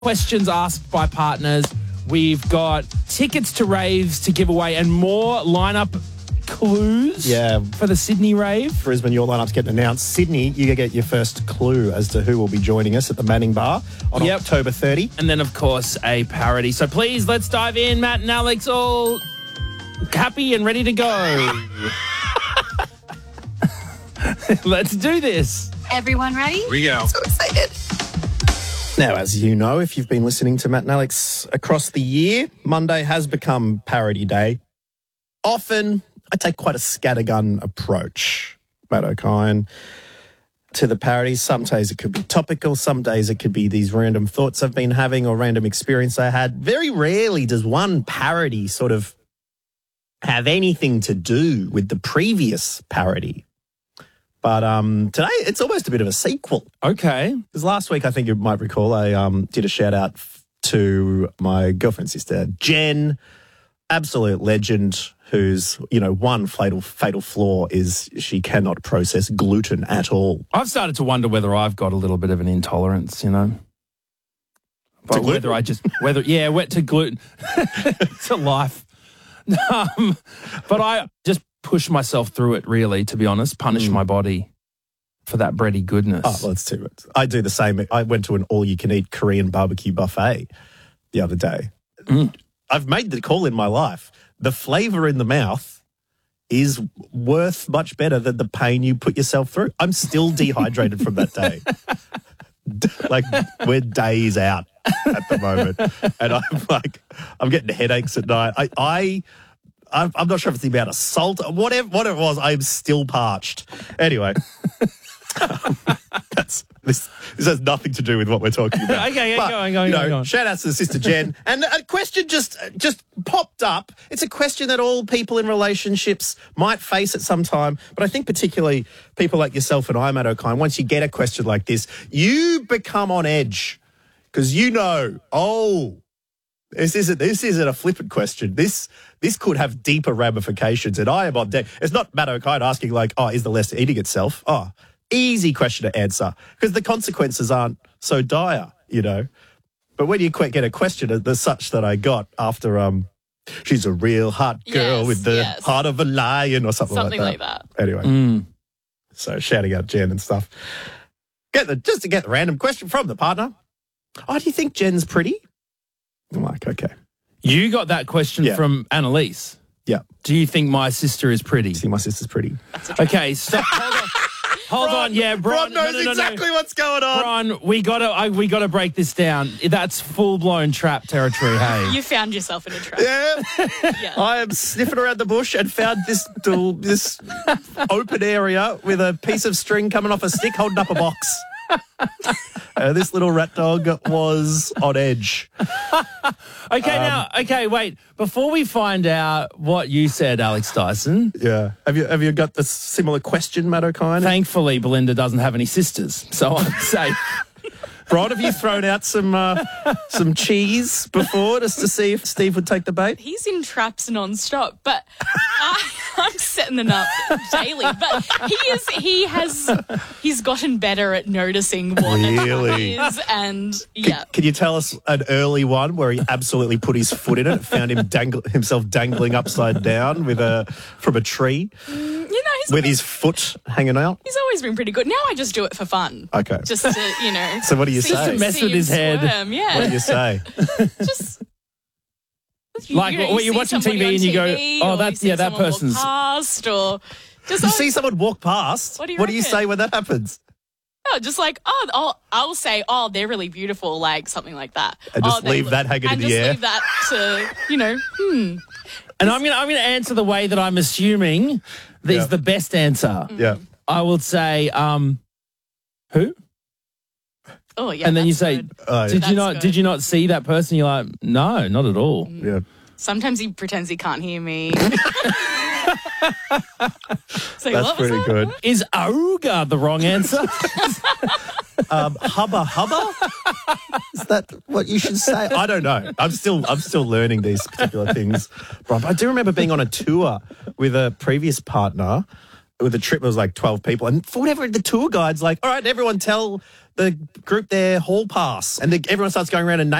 questions asked by partners. We've got tickets to raves to give away and more lineup clues for the Sydney rave. Brisbane, your lineup's getting announced. Sydney, you get your first clue as to who will be joining us at the Manning Bar on October 30. And then, of course, a parody. So please, let's dive in. Matt and Alex all happy and ready to go. Let's do this. Everyone ready? Here we go. So excited. Now, as you know, if you've been listening to Matt and Alex across the year, Monday has become parody day. Often, I take quite a scattergun approach, Matt O'Kine, to the parodies. Some days it could be topical. Some days it could be these random thoughts I've been having or random experience I had. Very rarely does one parody sort of have anything to do with the previous parody. But today, it's almost a bit of a sequel. Okay. Because last week, I think you might recall, I did a shout-out to my girlfriend's sister, Jen, absolute legend, whose, one fatal flaw is she cannot process gluten at all. I've started to wonder whether I've got a little bit of an intolerance, But to gluten? To gluten, to life. But I just push myself through it, really, to be honest, punish my body for that bready goodness. Oh, well, that's too much. I do the same. I went to an all-you-can-eat Korean barbecue buffet the other day. I've made the call in my life. The flavour in the mouth is worth much better than the pain you put yourself through. I'm still dehydrated from that day. We're days out at the moment. And I'm getting headaches at night. I'm not sure if it's the amount of salt, whatever it was, I'm still parched. Anyway, this has nothing to do with what we're talking about. Okay, go on. Shout out to the sister Jen. And a question just popped up. It's a question that all people in relationships might face at some time, but I think particularly people like yourself and I, Matt O'Kine, once you get a question like this, you become on edge because this isn't a flippant question. This could have deeper ramifications, and I am on deck. It's not Matt O'Kine asking is the less eating itself? Oh, easy question to answer because the consequences aren't so dire, But when you get a question as such that I got after she's a real hot girl with the heart of a lion or something like that. Anyway, so shouting out Jen and stuff. Just to get the random question from the partner. Oh, do you think Jen's pretty? I'm like, okay. You got that question from Annalise. Yeah. Do you think my sister is pretty? Do you think my sister's pretty? Okay, stop. Hold on. Yeah, Bron knows exactly what's going on. Bron, we gotta break this down. That's full blown trap territory. Hey, You found yourself in a trap. Yeah. I am sniffing around the bush and found this open area with a piece of string coming off a stick holding up a box. This little rat dog was on edge. Wait. Before we find out what you said, Alex Dyson. Yeah. Have you got the similar question, Matt O'Kine? Thankfully, Belinda doesn't have any sisters, so I'm safe. Bron, have you thrown out some cheese before just to see if Steve would take the bait? He's in traps non-stop, but I'm setting them up daily. But he's gotten better at noticing what really is, and Can you tell us an early one where he absolutely put his foot in it, found himself dangling upside down from a tree? With his foot hanging out? He's always been pretty good. Now I just do it for fun. Okay. Just to, So what do you say? Just to mess with his head. Squirm, yeah. What do you say? Just... You're watching TV and you go, that person's... Past, or just you see someone walk past? What do you say when that happens? No, just I'll say, they're really beautiful, like something like that. And just leave that hanging in the air? And just leave that to, And I'm gonna answer the way that I'm assuming is the best answer. Yeah. I would say, who? Oh yeah. And then you say, good. Did you not see that person? You're like, no, not at all. Yeah. Sometimes he pretends he can't hear me. That's pretty good. Is Auga the wrong answer? Hubba hubba? Is that what you should say? I don't know. I'm still learning these particular things. But I do remember being on a tour with a previous partner with a trip, it was like 12 people. And for whatever, the tour guide's like, all right, everyone tell the group their hall pass. And everyone starts going around and